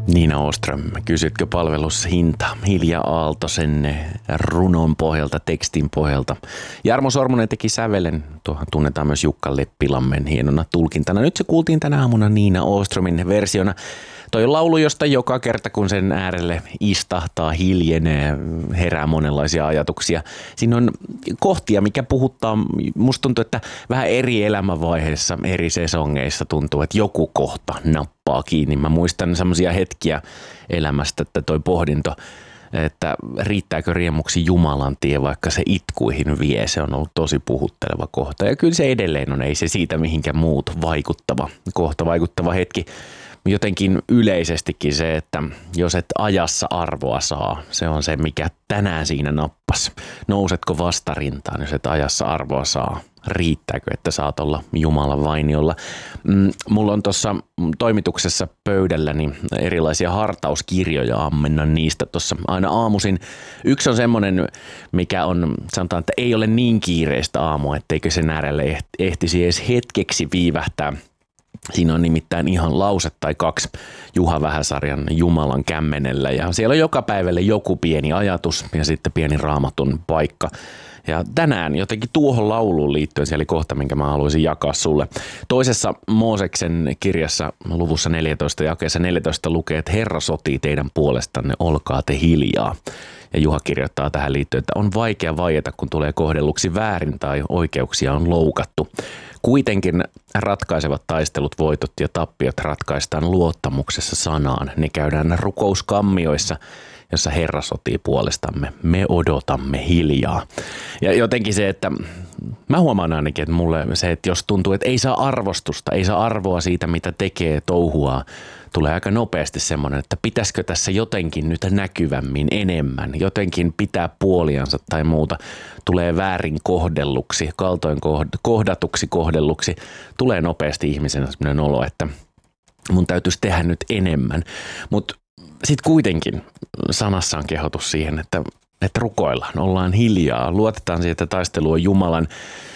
Niina Åström, kysytkö palvelussa hinta? Hilja Aaltosen runon pohjalta, tekstin pohjalta. Jarmo Sormunen teki sävelen, tuohan tunnetaan myös Jukka Leppilammen hienona tulkintana. Nyt se kuultiin tänä aamuna Niina Åströmin versiona. Toi on laulu, josta joka kerta kun sen äärelle istahtaa, hiljenee, herää monenlaisia ajatuksia. Siinä on kohtia, mikä puhuttaa, musta tuntuu, että vähän eri elämänvaiheissa, eri sesongeissa tuntuu, että joku kohta nappaa kiinni. Mä muistan semmoisia hetkiä elämästä, että toi pohdinto, että riittääkö riemuksi Jumalan tie, vaikka se itkuihin vie. Se on ollut tosi puhutteleva kohta ja kyllä se edelleen on, ei se siitä mihinkään muut vaikuttava hetki. Jotenkin yleisestikin se, että jos et ajassa arvoa saa, se on se, mikä tänään siinä nappas. Nousetko vastarintaan, jos et ajassa arvoa saa? Riittääkö, että saat olla Jumalan vainiolla? Mulla on tuossa toimituksessa pöydälläni erilaisia hartauskirjoja, ammennan niistä tuossa aina aamuisin. Yksi on semmoinen, mikä on, sanotaan, että ei ole niin kiireistä aamua, etteikö sen äärelle ehtisi edes hetkeksi viivähtää. Siinä on nimittäin ihan lause tai kaksi Juha Vähäsarjan Jumalan kämmenellä ja siellä on joka päivälle joku pieni ajatus ja sitten pieni raamatun paikka. Ja tänään jotenkin tuohon lauluun liittyen siellä oli kohta, minkä mä haluaisin jakaa sulle. Toisessa Mooseksen kirjassa luvussa 14 jakeessa 14 lukee, että Herra sotii teidän puolestanne, olkaa te hiljaa. Ja Juha kirjoittaa tähän liittyen, että on vaikea vaieta, kun tulee kohdelluksi väärin tai oikeuksia on loukattu. Kuitenkin ratkaisevat taistelut, voitot ja tappiot ratkaistaan luottamuksessa sanaan. Ne käydään rukouskammioissa, jossa Herra sotii puolestamme. Me odotamme hiljaa. Ja jotenkin se, että mä huomaan ainakin, että mulle se, että jos tuntuu, että ei saa arvostusta, ei saa arvoa siitä, mitä tekee, touhuaa, tulee aika nopeasti semmoinen, että pitäisikö tässä jotenkin nyt näkyvämmin enemmän, jotenkin pitää puoliansa tai muuta. Tulee väärin kohdelluksi, kaltoin kohdelluksi. Tulee nopeasti ihmisenä semmoinen olo, että mun täytyisi tehdä nyt enemmän. Mutta sitten kuitenkin sanassa on kehotus siihen, että rukoillaan, ollaan hiljaa, luotetaan siihen, että taistelu on Jumalan.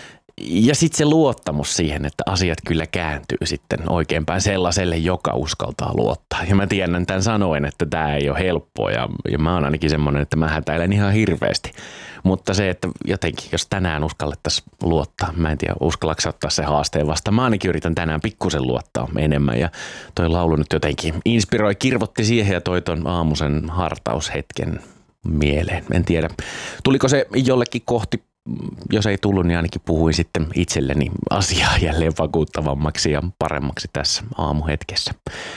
Ja sitten se luottamus siihen, että asiat kyllä kääntyy sitten oikeinpäin sellaiselle, joka uskaltaa luottaa. Ja mä tiedän tämän sanoen, että tämä ei ole helppoa ja mä oon ainakin semmoinen, että mä hätäilen ihan hirveästi. Mutta se, että jotenkin, jos tänään uskallettaisiin luottaa, mä en tiedä, uskallatko ottaa se haasteen vastaan. Mä ainakin yritän tänään pikkusen luottaa enemmän ja toi laulu nyt jotenkin inspiroi, kirvotti siihen ja toi ton aamuisen hartaushetken mieleen. En tiedä, tuliko se jollekin kohti. Jos ei tullut, niin ainakin puhuin sitten itselleni asiaa jälleen vakuuttavammaksi ja paremmaksi tässä aamuhetkessä.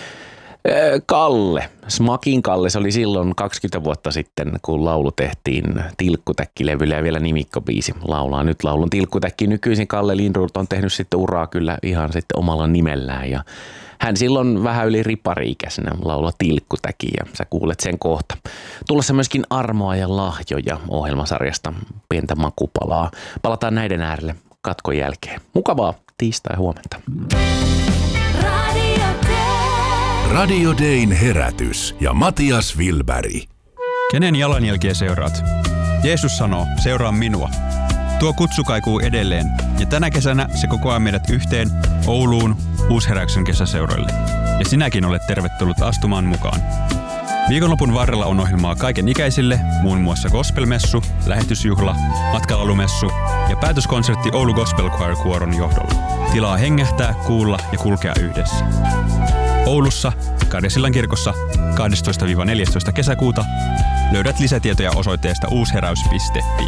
Kalle, Smakin Kalle, se oli silloin 20 vuotta sitten, kun laulu tehtiin Tilkkutäkki-levyllä ja vielä nimikkobiisi laulaa nyt laulun Tilkkutäkki. Nykyisin Kalle Lindroth on tehnyt sitten uraa kyllä ihan sitten omalla nimellään ja hän silloin vähän yli ripari-ikäisenä laulaa Tilkkutäki ja sä kuulet sen kohta. Tulossa myöskin Armoa ja lahjoja ohjelmasarjasta pientä makupalaa. Palataan näiden äärelle katkon jälkeen. Mukavaa tiistai huomenta. Radio Dayn herätys ja Matias Wilberg. Kenen jalanjälkiä seuraat? Jeesus sanoo, seuraa minua. Tuo kutsu kaikuu edelleen ja tänä kesänä se kokoaa meidät yhteen Ouluun Uusheräyksen kesäseuroille. Ja sinäkin olet tervetullut astumaan mukaan. Viikonlopun varrella on ohjelmaa kaiken ikäisille, muun muassa gospelmessu, lähetysjuhla, matkalaulumessu ja päätöskonsertti Oulu Gospel Choir Kuoron johdolla. Tilaa hengähtää, kuulla ja kulkea yhdessä. Oulussa, Karjasillan kirkossa 12-14 kesäkuuta löydät lisätietoja osoitteesta uusheräys.fi.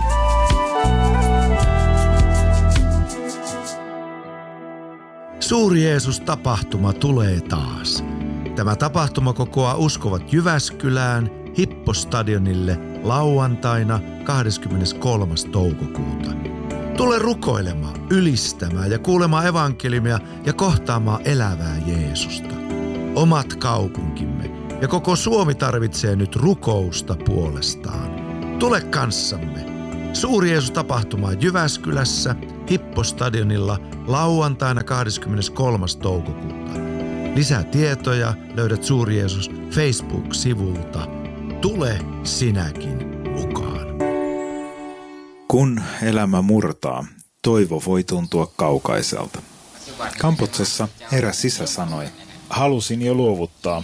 Suuri Jeesus-tapahtuma tulee taas. Tämä tapahtuma kokoaa uskovat Jyväskylään Hippostadionille lauantaina 23. toukokuuta. Tule rukoilemaan, ylistämään ja kuulemaan evankeliumia ja kohtaamaan elävää Jeesusta. Omat kaupunkimme ja koko Suomi tarvitsee nyt rukousta puolestaan. Tule kanssamme. Suuri Jeesus-tapahtuma Jyväskylässä Hippostadionilla lauantaina 23. toukokuuta. Lisää tietoja löydät Suuri Jeesus Facebook-sivulta. Tule sinäkin mukaan. Kun elämä murtaa, toivo voi tuntua kaukaiselta. Kampuksessa eräs isä sanoi, halusin jo luovuttaa.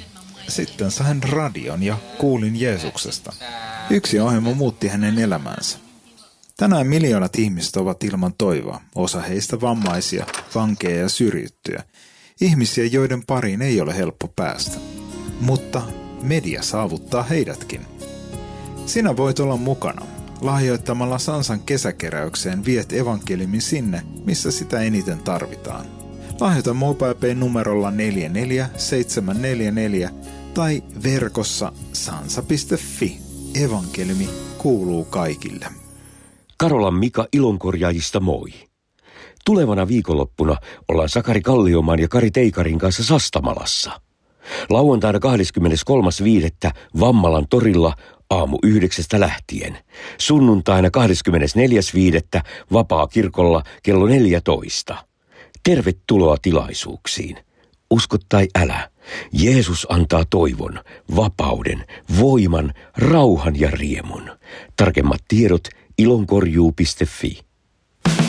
sitten sain radion ja kuulin Jeesuksesta. Yksi ohjelma muutti hänen elämänsä. Tänään miljoonat ihmiset ovat ilman toivoa, osa heistä vammaisia, vankeja ja syrjittyjä. Ihmisiä, joiden pariin ei ole helppo päästä. Mutta media saavuttaa heidätkin. Sinä voit olla mukana. Lahjoittamalla Sansan kesäkeräykseen viet evankeliumin sinne, missä sitä eniten tarvitaan. Lahjoita MobilePay numerolla 44744 tai verkossa sansa.fi. Evankeliumi kuuluu kaikille. Karolan Mika Ilonkorjaajista moi. Tulevana viikonloppuna ollaan Sakari Kalliomaan ja Kari Teikarin kanssa Sastamalassa. Lauantaina 23.5. Vammalan torilla aamu 9 lähtien. Sunnuntaina 24.5. Vapaa-kirkolla kello 14. Tervetuloa tilaisuuksiin. Usko tai älä, Jeesus antaa toivon, vapauden, voiman, rauhan ja riemun. Tarkemmat tiedot ilonkorjuu.fi.